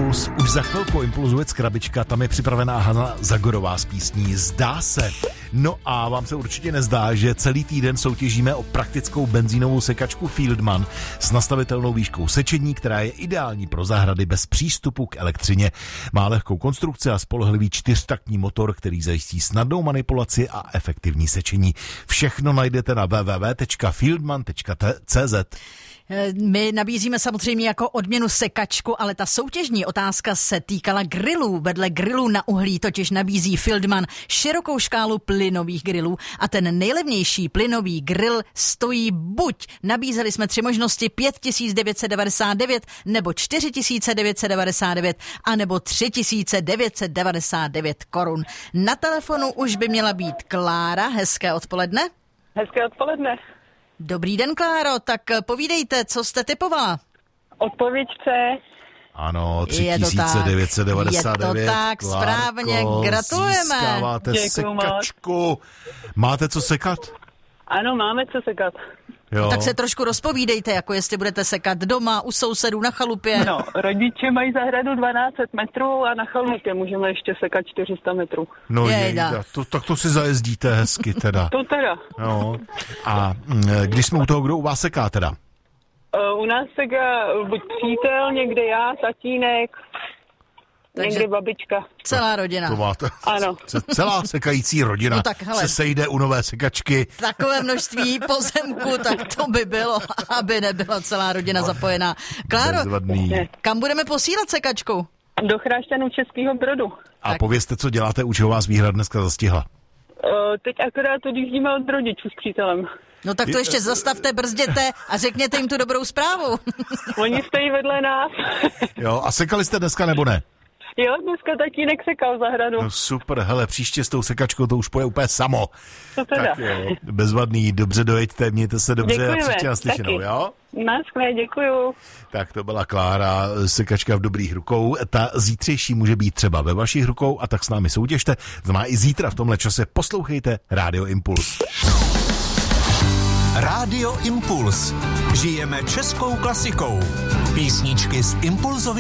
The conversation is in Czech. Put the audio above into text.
Impuls. Už za chvilku Impulzujec krabička, tam je připravená Hana Zagorová s písní Zdá se. No a vám se určitě nezdá, že celý týden soutěžíme o praktickou benzínovou sekačku Fieldman s nastavitelnou výškou sečení, která je ideální pro zahrady bez přístupu k elektřině. Má lehkou konstrukci a spolehlivý 4taktní motor, který zajistí snadnou manipulaci a efektivní sečení. Všechno najdete na www.fieldman.cz. My nabízíme samozřejmě jako odměnu sekačku, ale ta soutěžní otázka se týkala grillů. Vedle grillů na uhlí totiž nabízí Fieldman širokou škálu plynových grillů a ten nejlevnější plynový grill stojí buď, nabízeli jsme 3 možnosti, 5999 nebo 4999 a nebo 3999 korun. Na telefonu už by měla být Klára. Hezké odpoledne. Hezké odpoledne. Dobrý den, Kláro, tak povídejte, co jste typovala? Odpověď C. Ano, 3999. Je to tak, Klárko, správně, gratulujeme. Získáváte sekačku. Máte co sekat? Ano, máme co sekat. Jo. Tak se trošku rozpovídejte, jako jestli budete sekat doma, u sousedů, na chalupě. No, rodiče mají zahradu 1200 metrů a na chalupě můžeme ještě sekat 400 metrů. No tak to si zajezdíte hezky teda. To teda. No. A když jsme u toho, kdo u vás seká teda? U nás seká buď přítel, někde já, tatínek, někde babička. Celá rodina. To máte. Ano. Celá sekající rodina No tak, hele, se sejde u nové sekačky. Takové množství pozemku, tak to by bylo, aby nebyla celá rodina zapojená. Kláro, Bezvadný. kam budeme posílat sekačku? Do Chrášťanů Českého Brodu. A Tak. povězte, co děláte, u čeho vás výhra dneska zastihla. Teď akorát odjíždíme od rodičů s přítelem. No tak to ještě zastavte, brzděte a řekněte jim tu dobrou zprávu. Oni stojí vedle nás. Jo, a sekali jste dneska nebo ne? Jo, dneska tatínek sekal zahradu. No super, hele, příště s tou sekačkou to už poje úplně samo. To teda. Tak jo, bezvadný, dobře dojeďte, mějte se dobře. Děkujeme, A příště naslyšenou, taky. jo? Naschle, děkuju. Tak to byla Klára, sekačka v dobrých rukou. Ta zítřejší může být třeba ve vašich rukou a tak s námi soutěžte. Znamená i zítra v tomhle čase poslouchejte Rádio Impuls. Rádio Impuls. Žijeme českou klasikou. Písničky z Impulzovy